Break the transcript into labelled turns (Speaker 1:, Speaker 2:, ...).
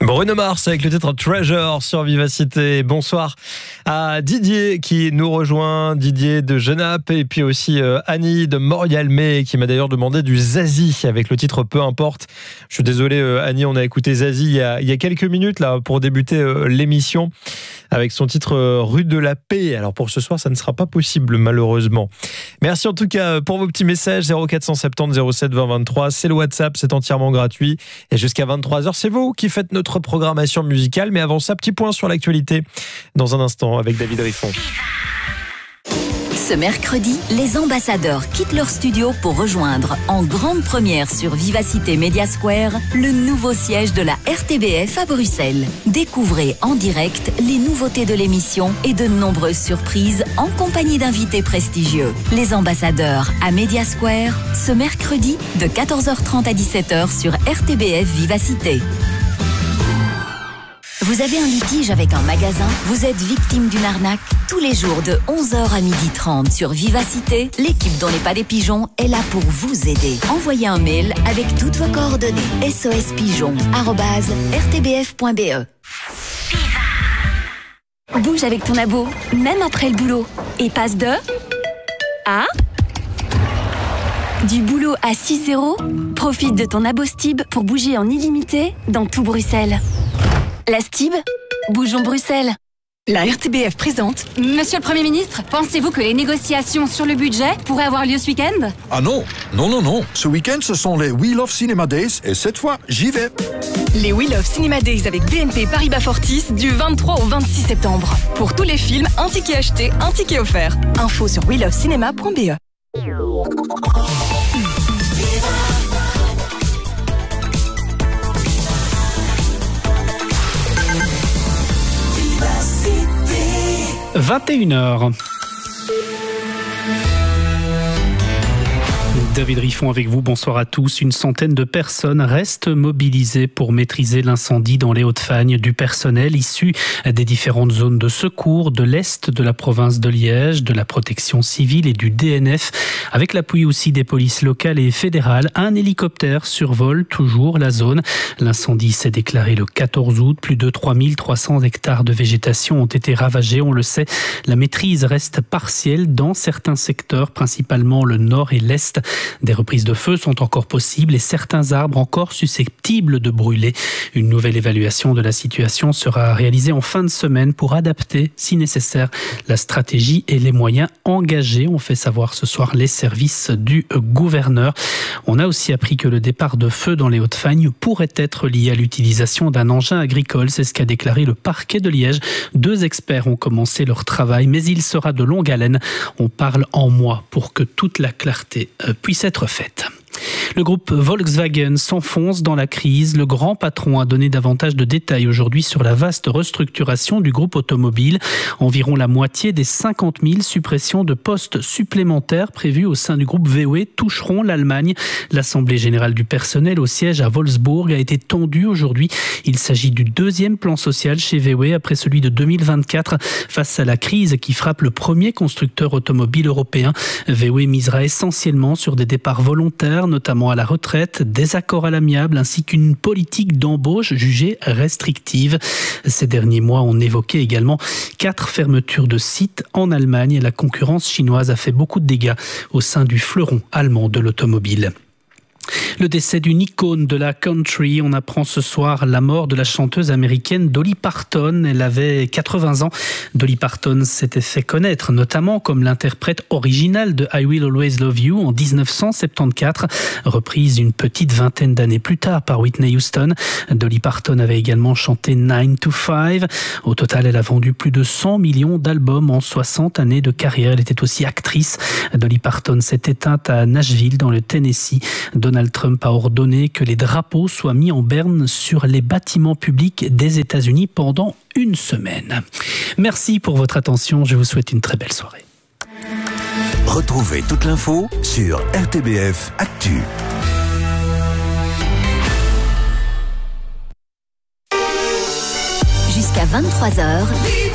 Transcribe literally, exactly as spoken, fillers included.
Speaker 1: Bruno Mars avec le titre Treasure sur Vivacité. Bonsoir à Didier qui nous rejoint, Didier de Genappe, et puis aussi euh, Annie de Morialmé qui m'a d'ailleurs demandé du Zazie avec le titre Peu importe. Je suis désolé euh, Annie, on a écouté Zazie il y a, il y a quelques minutes là pour débuter euh, l'émission avec son titre euh, Rue de la Paix. Alors pour ce soir ça ne sera pas possible malheureusement. Merci en tout cas pour vos petits messages. Zéro quatre cent soixante-dix zéro sept vingt vingt-trois, c'est le WhatsApp, c'est entièrement gratuit et jusqu'à vingt-trois heures c'est vous qui faites notre programmation musicale. Mais avant ça, petit point sur l'actualité dans un instant avec David Riffon.
Speaker 2: Ce mercredi, les ambassadeurs quittent leur studio pour rejoindre en grande première sur Vivacité Media Square le nouveau siège de la R T B F à Bruxelles. Découvrez en direct les nouveautés de l'émission et de nombreuses surprises en compagnie d'invités prestigieux. Les ambassadeurs à Media Square, ce mercredi de quatorze heures trente à dix-sept heures sur R T B F Vivacité. Vous avez un litige avec un magasin? Vous êtes victime d'une arnaque? Tous les jours de onze heures à midi trente sur Vivacité, l'équipe Dans les pas des pigeons est là pour vous aider. Envoyez un mail avec toutes vos coordonnées. sospigeon arobase r t b f point b e.
Speaker 3: Bouge avec ton abo, même après le boulot. Et passe de... à... du boulot à six euros. Profite de ton abo Stib pour bouger en illimité dans tout Bruxelles. La Stib, bougeons Bruxelles.
Speaker 4: La R T B F présente.
Speaker 3: Monsieur le Premier ministre, pensez-vous que les négociations sur le budget pourraient avoir lieu ce week-end?
Speaker 5: Ah non, non, non, non. Ce week-end, ce sont les We Love Cinema Days et cette fois, j'y vais.
Speaker 4: Les We Love Cinema Days avec B N P Paribas Fortis du vingt-trois au vingt-six septembre. Pour tous les films, un ticket acheté, un ticket offert. Info sur we love cinema point b e.
Speaker 6: vingt et une heures. David Riffon avec vous, bonsoir à tous. Une centaine de personnes restent mobilisées pour maîtriser l'incendie dans les Hauts-de-Fagne. Du personnel issu des différentes zones de secours de l'Est de la province de Liège, de la protection civile et du D N F, avec l'appui aussi des polices locales et fédérales. Un hélicoptère survole toujours la zone. L'incendie s'est déclaré le quatorze août. Plus de trois mille trois cents hectares de végétation ont été ravagés. On le sait, la maîtrise reste partielle dans certains secteurs, principalement le nord et l'est. Des reprises de feu sont encore possibles et certains arbres encore susceptibles de brûler. Une nouvelle évaluation de la situation sera réalisée en fin de semaine pour adapter, si nécessaire, la stratégie et les moyens engagés, ont fait savoir ce soir les services du gouverneur. On a aussi appris que le départ de feu dans les Hauts-de-Fagne pourrait être lié à l'utilisation d'un engin agricole. C'est ce qu'a déclaré le parquet de Liège. Deux experts ont commencé leur travail, mais il sera de longue haleine. On parle en mois pour que toute la clarté puisse être faite. Le groupe Volkswagen s'enfonce dans la crise. Le grand patron a donné davantage de détails aujourd'hui sur la vaste restructuration du groupe automobile. Environ la moitié des cinquante mille suppressions de postes supplémentaires prévues au sein du groupe V W toucheront l'Allemagne. L'Assemblée générale du personnel au siège à Wolfsburg a été tendue aujourd'hui. Il s'agit du deuxième plan social chez V W après celui de deux mille vingt-quatre. Face à la crise qui frappe le premier constructeur automobile européen, V W misera essentiellement sur des départs volontaires, notamment à la retraite, des accords à l'amiable ainsi qu'une politique d'embauche jugée restrictive. Ces derniers mois, on évoquait également quatre fermetures de sites en Allemagne. La concurrence chinoise a fait beaucoup de dégâts au sein du fleuron allemand de l'automobile. Le décès d'une icône de la country. On apprend ce soir la mort de la chanteuse américaine Dolly Parton. Elle avait quatre-vingts ans. Dolly Parton s'était fait connaître notamment comme l'interprète originale de I Will Always Love You en dix-neuf cent soixante-quatorze, reprise une petite vingtaine d'années plus tard par Whitney Houston. Dolly Parton avait également chanté nine to five. Au total, elle a vendu plus de cent millions d'albums en soixante années de carrière. Elle était aussi actrice. Dolly Parton s'est éteinte à Nashville dans le Tennessee. Donald Trump a ordonné que les drapeaux soient mis en berne sur les bâtiments publics des États-Unis pendant une semaine. Merci pour votre attention. Je vous souhaite une très belle soirée.
Speaker 7: Retrouvez toute l'info sur R T B F Actu.
Speaker 2: Jusqu'à vingt-trois heures.